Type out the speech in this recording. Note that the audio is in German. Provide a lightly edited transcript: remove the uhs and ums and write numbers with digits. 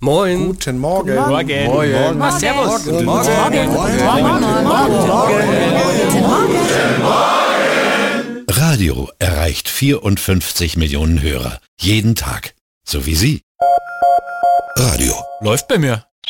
Moin. Guten Morgen. Morgen. Morgen. Morgen. Servus. Guten Morgen. Radio erreicht 54 Millionen Hörer. Jeden Tag. So wie Sie. Radio. Läuft bei mir.